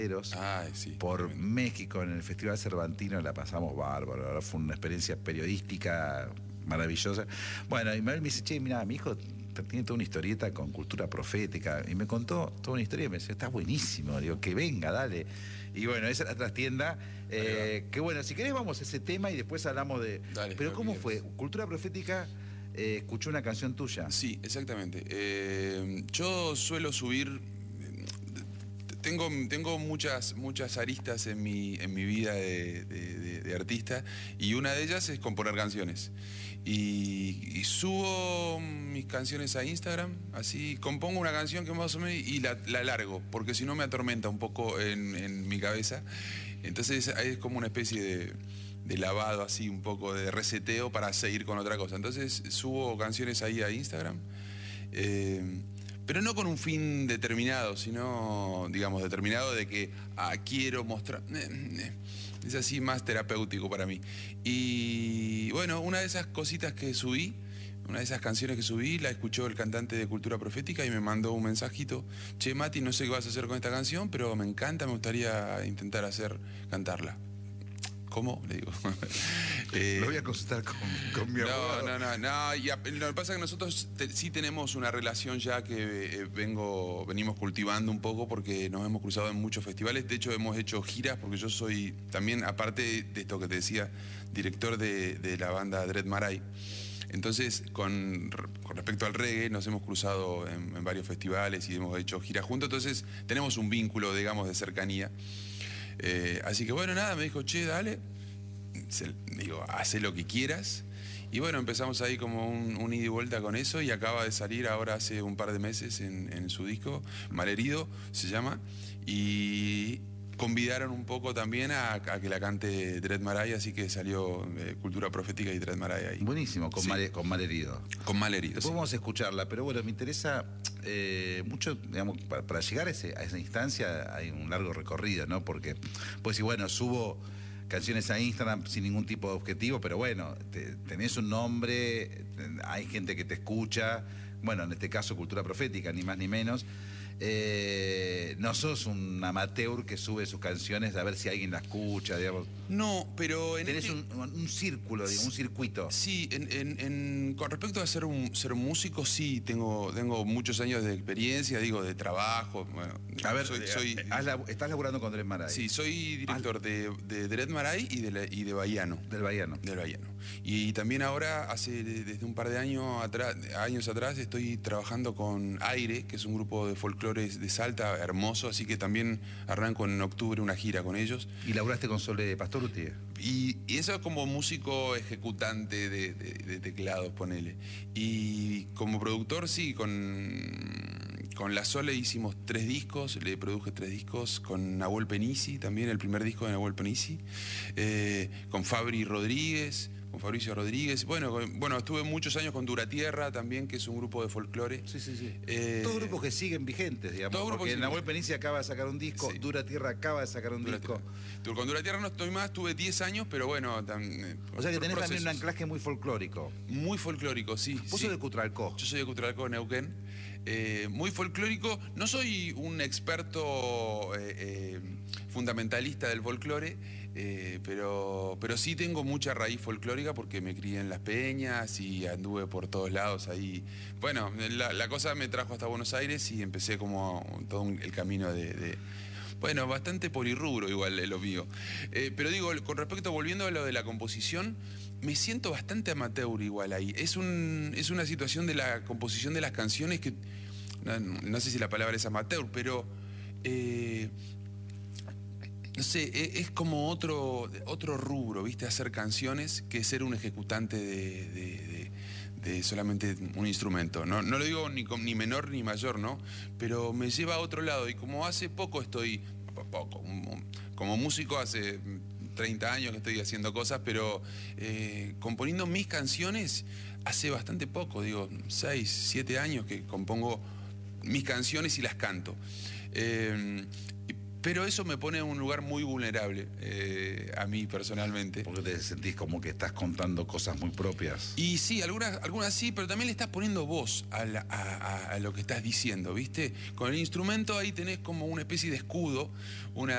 Ay, sí, por tremendo. México en el Festival Cervantino, la pasamos bárbaro. Ahora fue una experiencia periodística maravillosa. Bueno, y Mabel me dice, che, mira, mi hijo tiene toda una historieta con cultura profética, y me contó toda una historia y me dice, está buenísimo, digo, que venga, dale. Y bueno, esa es la trastienda. Que bueno, si querés vamos a ese tema y después hablamos de... Dale, Pero lo que ¿cómo quieras. fue? Cultura profética, escuchó una canción tuya. Sí, exactamente. Yo suelo subir. Tengo muchas aristas en mi vida de artista, y una de ellas es componer canciones. Y subo mis canciones a Instagram, así compongo una canción que más o menos y la largo, porque si no me atormenta un poco en mi cabeza. Entonces es como una especie de lavado, así un poco de reseteo para seguir con otra cosa. Entonces subo canciones ahí a Instagram. Pero no con un fin determinado, sino, digamos, determinado de que quiero mostrar. Es así más terapéutico para mí. Y bueno, una de esas cositas que subí, una de esas canciones que subí, la escuchó el cantante de Cultura Profética y me mandó un mensajito. Che, Mati, no sé qué vas a hacer con esta canción, pero me encanta, me gustaría intentar cantarla. ¿Cómo? Le digo. Lo voy a consultar con mi abogado. No. Lo que pasa es que nosotros sí tenemos una relación ya que venimos cultivando un poco, porque nos hemos cruzado en muchos festivales. De hecho, hemos hecho giras, porque yo soy también, aparte de esto que te decía, director de la banda Dread Marai. Entonces, con respecto al reggae, nos hemos cruzado en varios festivales y hemos hecho giras juntos. Entonces, tenemos un vínculo, digamos, de cercanía. Así que bueno, nada, me dijo, che, dale, digo, haz lo que quieras. Y bueno, empezamos ahí como un ida y vuelta con eso, y acaba de salir ahora hace un par de meses en su disco, Malherido se llama, y convidaron un poco también a que la cante Dread Marai, así que salió Cultura Profética y Dread Marai ahí. Buenísimo, con, Sí. con Malherido. Con Malherido, Después sí. vamos a escucharla, pero bueno, me interesa mucho, digamos, para llegar a esa instancia hay un largo recorrido, ¿no? Porque, pues sí, bueno, subo canciones a Instagram sin ningún tipo de objetivo, pero bueno, tenés un nombre, hay gente que te escucha, bueno, en este caso Cultura Profética, ni más ni menos. No sos un amateur que sube sus canciones a ver si alguien la escucha, digamos. No, pero en Tenés un círculo, digamos, un circuito. Sí, con respecto a ser un músico, sí, tengo muchos años de experiencia, digo, de trabajo. Bueno, A ver, estás laburando con Dread Marai. Sí, soy director de Dread Marai y de Bahiano. Del Bahiano. Del Bahiano. Y también ahora, desde un par de años atrás, estoy trabajando con Aire, que es un grupo de folclore de Salta, hermoso, así que también arranco en octubre una gira con ellos. ¿Y laburaste con Sole Pastoruti? Y eso como músico ejecutante de teclados, ponele. Y como productor, sí, con La Sole hicimos 3 discos, le produje 3 discos, con Nahuel Penisi, también el primer disco de Nahuel Penisi, con Fabricio Rodríguez. Bueno, estuve muchos años con Duratierra también, que es un grupo de folclore. Sí. Todos grupos que siguen vigentes, digamos. Porque Nahuel Penisi acaba de sacar un disco, sí. Duratierra acaba de sacar un disco. Con Duratierra no estoy más, tuve 10 años, pero bueno... O sea que tenés también un anclaje muy folclórico. Muy folclórico, sí. Vos sos de Cutralcó. Yo soy de Cutralcó, Neuquén. Muy folclórico. No soy un experto fundamentalista del folclore, pero sí tengo mucha raíz folclórica, porque me crié en Las Peñas y anduve por todos lados ahí. Bueno, la cosa me trajo hasta Buenos Aires y empecé como todo el camino bueno, bastante polirrubro igual lo mío. Pero digo, con respecto, volviendo a lo de la composición, me siento bastante amateur igual ahí. Es una situación de la composición de las canciones que, no sé si la palabra es amateur, pero no sé, es como otro rubro, ¿viste? Hacer canciones, que ser un ejecutante de solamente un instrumento. No lo digo ni menor ni mayor, ¿no? Pero me lleva a otro lado, y como hace poco como músico hace 30 años que estoy haciendo cosas, pero componiendo mis canciones hace bastante poco, digo, 6, 7 años que compongo mis canciones y las canto. Pero eso me pone en un lugar muy vulnerable, a mí personalmente. Porque te sentís como que estás contando cosas muy propias. Y sí, algunas sí, pero también le estás poniendo voz a lo que estás diciendo, ¿viste? Con el instrumento ahí tenés como una especie de escudo,